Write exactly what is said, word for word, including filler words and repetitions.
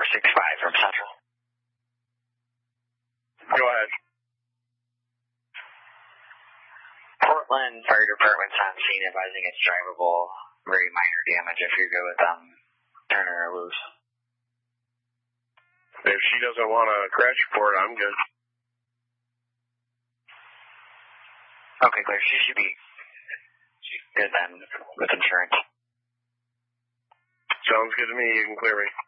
six five from Central. Go ahead. Portland Fire Department's on scene advising it's drivable. Very minor damage if you're good with them. Turning her loose. If she doesn't want a crash report, I'm good. Okay, clear. She should be good then with insurance. Sounds good to me. You can clear me.